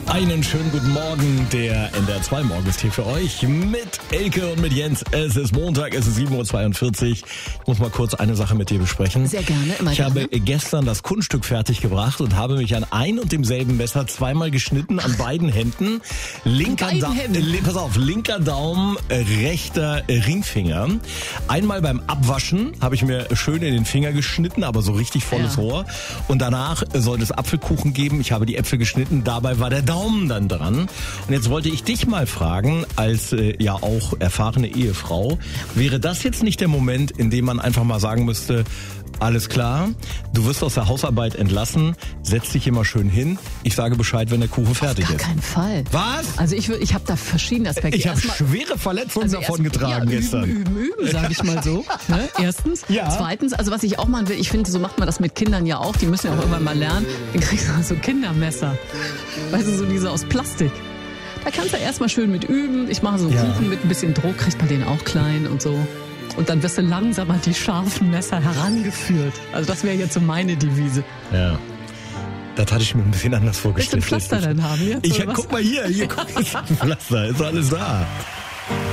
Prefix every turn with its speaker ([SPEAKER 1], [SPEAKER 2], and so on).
[SPEAKER 1] Einen schönen guten Morgen, der NDR 2 Morgen ist hier für euch mit Elke und mit Jens. Es ist Montag, es ist 7.42 Uhr. Ich muss mal kurz eine Sache mit dir besprechen.
[SPEAKER 2] Sehr gerne, immer
[SPEAKER 1] Ich habe gestern das Kunststück fertig gebracht und habe mich an ein und demselben Messer zweimal geschnitten, an beiden Händen. Linker Daumen, rechter Ringfinger. Einmal beim Abwaschen habe ich mir schön in den Finger geschnitten, aber so richtig volles Rohr. Und danach soll es Apfelkuchen geben. Ich habe die Äpfel geschnitten, dabei war der Daumen dann dran. Und jetzt wollte ich dich mal fragen, als ja auch erfahrene Ehefrau, wäre das jetzt nicht der Moment, in dem man einfach mal sagen müsste, alles klar, du wirst aus der Hausarbeit entlassen, setz dich immer schön hin, ich sage Bescheid, wenn der Kuchen fertig ist.
[SPEAKER 2] Auf gar keinen Fall.
[SPEAKER 1] Was?
[SPEAKER 2] Also ich habe da verschiedene Aspekte.
[SPEAKER 1] Ich habe schwere Verletzungen davon getragen gestern.
[SPEAKER 2] Üben, sage ich mal so. Ne? Erstens.
[SPEAKER 1] Ja.
[SPEAKER 2] Zweitens, also was ich auch machen will, ich finde, so macht man das mit Kindern ja auch, die müssen ja auch irgendwann mal lernen, dann kriegst du so Kindermesser. Weißt du, so diese aus Plastik. Da kannst du erstmal schön mit üben. Ich mache so einen Kuchen mit ein bisschen Druck, kriegt man den auch klein und so. Und dann wirst du langsam an die scharfen Messer herangeführt. Also das wäre jetzt so meine Devise.
[SPEAKER 1] Ja. Das hatte ich mir ein bisschen anders vorgestellt.
[SPEAKER 2] Willst du ein Pflaster dann haben? Jetzt,
[SPEAKER 1] guck mal hier, guck, ist ein Pflaster, ist alles da.